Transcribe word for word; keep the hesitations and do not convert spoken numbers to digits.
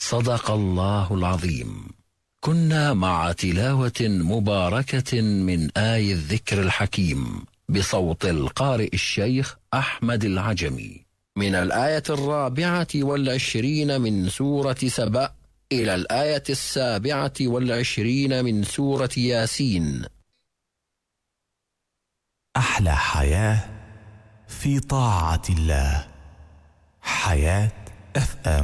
صدق الله العظيم. كنا مع تلاوة مباركة من آي الذكر الحكيم بصوت القارئ الشيخ أحمد العجمي من الآية الرابعة والعشرين من سورة سبأ إلى الآية السابعة والعشرين من سورة ياسين. أحلى حياة في طاعة الله. حياة اف ام.